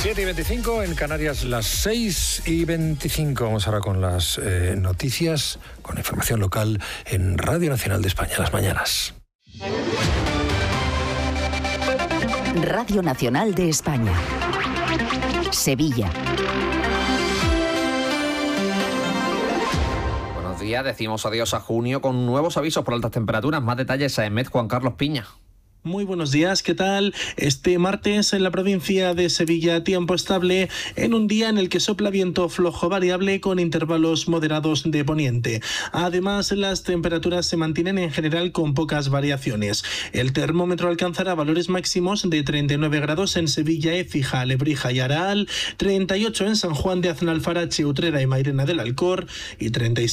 7:25 en Canarias, las 6:25. Vamos ahora con las noticias, con información local en Radio Nacional de España, las mañanas. Radio Nacional de España. Sevilla. Buenos días, decimos adiós a junio con nuevos avisos por altas temperaturas. Más detalles a EMET, Juan Carlos Piña. Muy buenos días, ¿qué tal? Este martes en la provincia de Sevilla, tiempo estable en un día en el que sopla viento flojo variable con intervalos moderados de poniente. Además, las temperaturas se mantienen en general con pocas variaciones. El termómetro alcanzará valores máximos de 39 grados en Sevilla, Écija, Lebrija y Araal, 38 en San Juan de Aznalfarache, Utrera y Mairena del Alcor y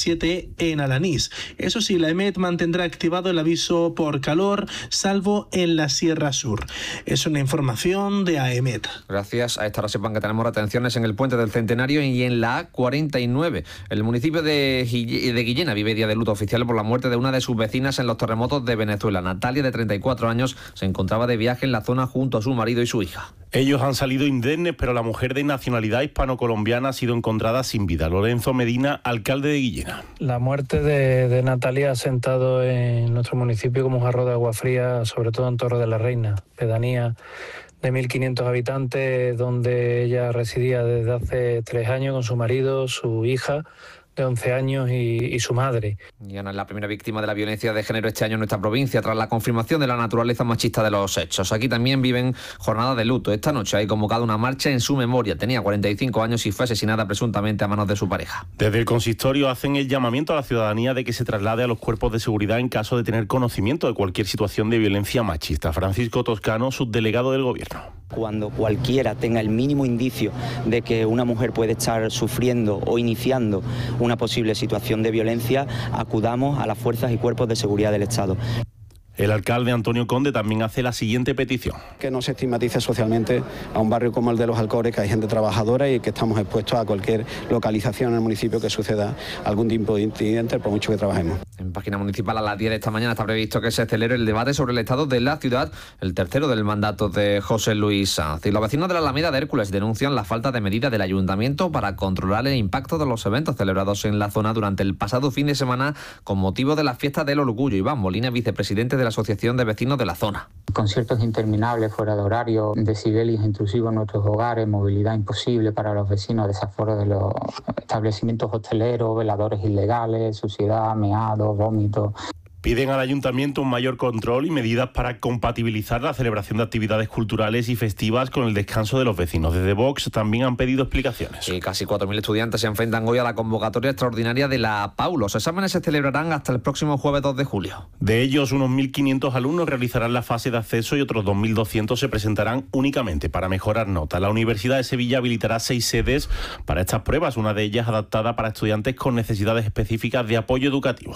37 en Alanís. Eso sí, la EMET mantendrá activado el aviso por calor, salvo en la Sierra Sur. Es una información de AEMET. Gracias. A esta hora sepan que tenemos retenciones en el Puente del Centenario y en la A49. El municipio de Guillena vive día de luto oficial por la muerte de una de sus vecinas en los terremotos de Venezuela. Natalia, de 34 años, se encontraba de viaje en la zona junto a su marido y su hija. Ellos han salido indemnes, pero la mujer de nacionalidad hispano-colombiana ha sido encontrada sin vida. Lorenzo Medina, alcalde de Guillena. La muerte de Natalia ha sentado en nuestro municipio como un jarro de agua fría, sobre todo en Torre de la Reina, pedanía de 1.500 habitantes, donde ella residía desde hace 3 años con su marido, su hija de 11 años y su madre. Y Ana es la primera víctima de la violencia de género este año en nuestra provincia, tras la confirmación de la naturaleza machista de los hechos. Aquí también viven jornadas de luto. Esta noche hay convocado una marcha en su memoria. Tenía 45 años y fue asesinada presuntamente a manos de su pareja. Desde el consistorio hacen el llamamiento a la ciudadanía de que se traslade a los cuerpos de seguridad en caso de tener conocimiento de cualquier situación de violencia machista. Francisco Toscano, subdelegado del Gobierno. Cuando cualquiera tenga el mínimo indicio de que una mujer puede estar sufriendo o iniciando una posible situación de violencia, acudamos a las fuerzas y cuerpos de seguridad del Estado. El alcalde Antonio Conde también hace la siguiente petición. Que no se estigmatice socialmente a un barrio como el de Los Alcores, que hay gente trabajadora y que estamos expuestos a cualquier localización en el municipio que suceda algún tipo de incidente, por mucho que trabajemos. En página municipal a las 10 de esta mañana está previsto que se celebre el debate sobre el estado de la ciudad, el tercero del mandato de José Luis Sanz. Y los vecinos de la Alameda de Hércules denuncian la falta de medidas del ayuntamiento para controlar el impacto de los eventos celebrados en la zona durante el pasado fin de semana con motivo de la fiesta del orgullo. Iván Molina, vicepresidente de la Asociación de Vecinos de la zona. Conciertos interminables fuera de horario, decibelios intrusivos en nuestros hogares, movilidad imposible para los vecinos, desaforo de los establecimientos hosteleros, veladores ilegales, suciedad, meados, vómitos. Piden al ayuntamiento un mayor control y medidas para compatibilizar la celebración de actividades culturales y festivas con el descanso de los vecinos. Desde Vox también han pedido explicaciones. Y casi 4.000 estudiantes se enfrentan hoy a la convocatoria extraordinaria de la PAU. Los exámenes se celebrarán hasta el próximo jueves 2 de julio. De ellos, unos 1.500 alumnos realizarán la fase de acceso y otros 2.200 se presentarán únicamente para mejorar nota. La Universidad de Sevilla habilitará 6 sedes para estas pruebas, una de ellas adaptada para estudiantes con necesidades específicas de apoyo educativo.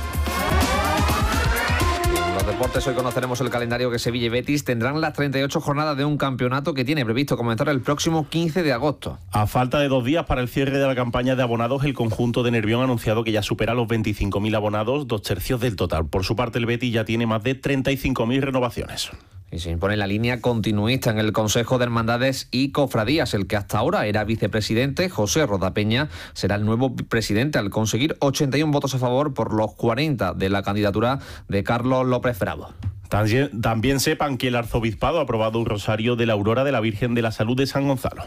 Deportes, hoy conoceremos el calendario que Sevilla y Betis tendrán las 38 jornadas de un campeonato que tiene previsto comenzar el próximo 15 de agosto. A falta de 2 días para el cierre de la campaña de abonados, el conjunto de Nervión ha anunciado que ya supera los 25.000 abonados, 2/3 del total. Por su parte, el Betis ya tiene más de 35.000 renovaciones. Y se impone la línea continuista en el Consejo de Hermandades y Cofradías. El que hasta ahora era vicepresidente, José Rodapeña, será el nuevo presidente al conseguir 81 votos a favor por los 40 de la candidatura de Carlos López Bravo. También sepan que el arzobispado ha aprobado un rosario de la Aurora de la Virgen de la Salud de San Gonzalo.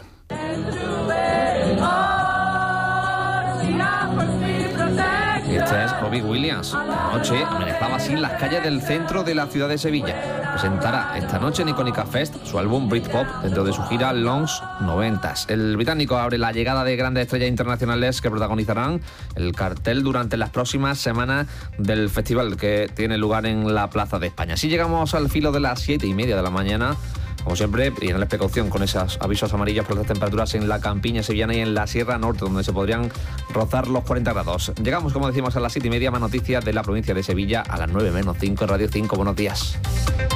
Este es Robbie Williams. Anoche amenazaba así las calles del centro de la ciudad de Sevilla. Presentará esta noche en Icónica Fest su álbum Britpop dentro de su gira Longs 90s. El británico abre la llegada de grandes estrellas internacionales que protagonizarán el cartel durante las próximas semanas del festival que tiene lugar en la Plaza de España. Así llegamos al filo de las 7:30 de la mañana. Como siempre, la precaución con esos avisos amarillos por las temperaturas en la campiña sevillana y en la Sierra Norte, donde se podrían rozar los 40 grados. Llegamos, como decimos, a las 7:30, más noticias de la provincia de Sevilla a las 9 menos 5 en Radio 5. Buenos días.